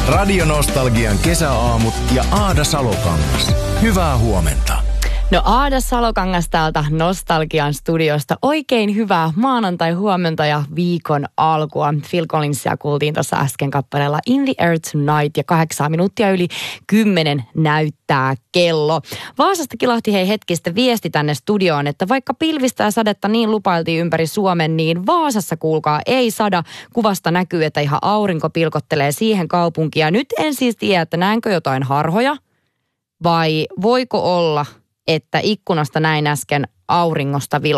Radionostalgian kesäaamut ja Aada Salokangas. Hyvää huomenta. No Aada Salokangas täältä Nostalgian studiosta. Oikein hyvää maanantai-huomenta ja viikon alkua. Phil Collinsia kuultiin tuossa äsken kappaleella In the Air Tonight ja 8 minuuttia yli 10 näyttää kello. Vaasasta kilahti hetkistä viesti tänne studioon, että vaikka pilvistä ja sadetta niin lupailtiin ympäri Suomen, niin Vaasassa kuulkaa ei sada. Kuvasta näkyy, että ihan aurinko pilkottelee siihen kaupunkiin. Ja nyt en siis tiedä, että näenkö jotain harhoja vai voiko olla, että ikkunasta näin äsken auringosta